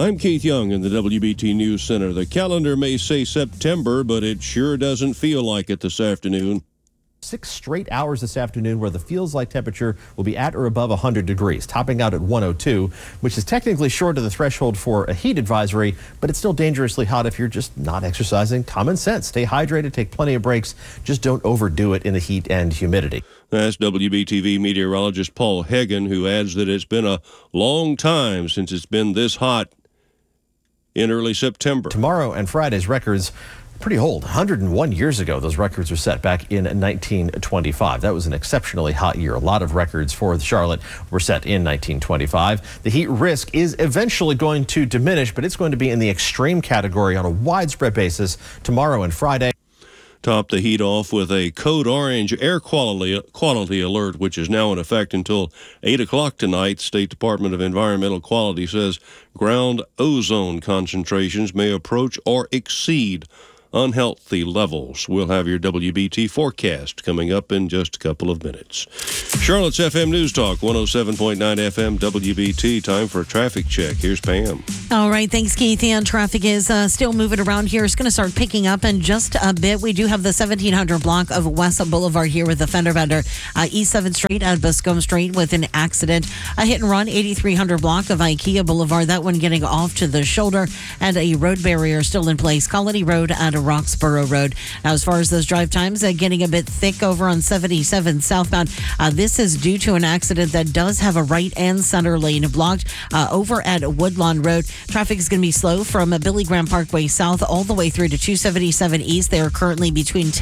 I'm Keith Young in the WBT News Center. The calendar may say September, but it sure doesn't feel like it this afternoon. 6 straight hours this afternoon where the feels-like temperature will be at or above 100 degrees, topping out at 102, which is technically short of the threshold for a heat advisory, but it's still dangerously hot if you're just not exercising. Common sense. Stay hydrated, take plenty of breaks. Just don't overdo it in the heat and humidity. That's WBTV meteorologist Paul Hagen, who adds that it's been a long time since it's been this hot in early September. Tomorrow and Friday's records pretty old. 101 years ago, those records were set back in 1925. That was an exceptionally hot year. A lot of records for Charlotte were set in 1925. The heat risk is eventually going to diminish, but it's going to be in the extreme category on a widespread basis tomorrow and Friday. Top the heat off with a code orange air quality alert, which is now in effect until 8 o'clock tonight. State Department of Environmental Quality says ground ozone concentrations may approach or exceed unhealthy levels. We'll have your WBT forecast coming up in just a couple of minutes. Charlotte's FM News Talk, 107.9 FM WBT. Time for a traffic check. Here's Pam. All right, thanks, Keith. And traffic is still moving around here. It's going to start picking up in just a bit. We do have the 1700 block of West Boulevard here with a fender bender. East 7th Street at Buscombe Street with an accident. A hit and run, 8300 block of IKEA Boulevard. That one getting off to the shoulder. And a road barrier still in place. Colony Road and Roxborough Road. Now, as far as those drive times, getting a bit thick over on 77 southbound. This is due to an accident that does have a right and center lane blocked over at Woodlawn Road. Traffic is going to be slow from Billy Graham Parkway south all the way through to 277 east. They are currently between